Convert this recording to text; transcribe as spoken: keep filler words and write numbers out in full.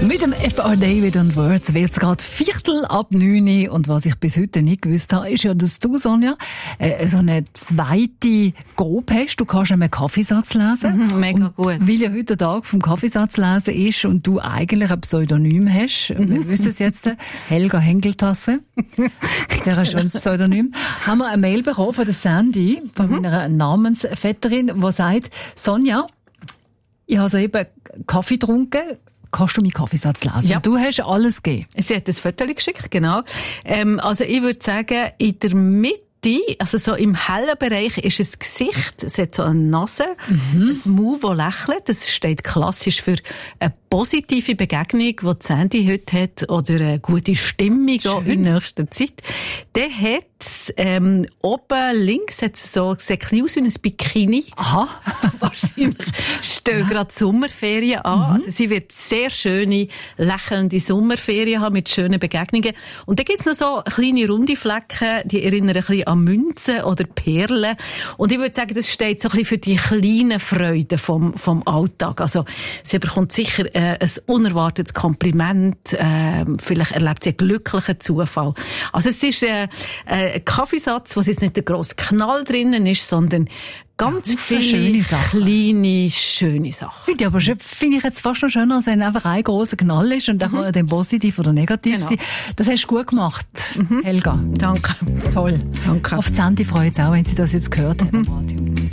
Mit dem F R David und Words wird es gerade Viertel ab neun. Und was ich bis heute nicht gewusst habe, ist ja, dass du, Sonja, äh, so eine zweite Gabe hast. Du kannst einen Kaffeesatz lesen. Mhm, mega und gut. Weil ja heute der Tag vom Kaffeesatz lesen ist und du eigentlich ein Pseudonym hast, mhm. wir wissen es jetzt, Helga Hengeltasse, sehr ein schönes Pseudonym, haben wir eine Mail bekommen von der Sandy, von mhm. meiner Namensvetterin, die sagt, Sonja, ich habe soeben Kaffee getrunken, kannst du meinen Kaffeesatz lesen? Ja. Du hast alles gegeben. Sie hat ein Foto geschickt, genau. Ähm, also ich würde sagen, in der Mitte, also so im hellen Bereich ist ein Gesicht, es hat so eine Nase, mhm. ein Mund, das lächelt. Das steht klassisch für eine positive Begegnung, die die Sandy heute hat, oder eine gute Stimmung auch in nächster Zeit. Der hat ähm, oben links hat so, sieht ein bisschen aus wie ein Bikini. Aha. Wahrscheinlich stehen gerade die Sommerferien an. Mhm. Also sie wird sehr schöne, lächelnde Sommerferien haben mit schönen Begegnungen. Und dann gibt's noch so kleine runde Flecken, die erinnern ein bisschen an Münzen oder Perlen. Und ich würde sagen, das steht so ein bisschen für die kleinen Freuden vom, vom Alltag. Also sie bekommt sicher äh, ein unerwartetes Kompliment. Äh, vielleicht erlebt sie einen glücklichen Zufall. Also es ist äh, äh, ein Kaffeesatz, wo jetzt nicht der grosse Knall drinnen ist, sondern ganz ja, viele schöne Sachen. kleine, schöne Sachen. Finde ich aber schön, finde ich jetzt fast noch schöner, als wenn einfach ein grosser Knall ist und dann mhm. kann er dann positiv oder negativ genau. sein. Das hast du gut gemacht, mhm. Helga. Danke. Toll. Danke. Auf die Sandy freut es auch, wenn sie das jetzt gehört mhm. hat am Radio.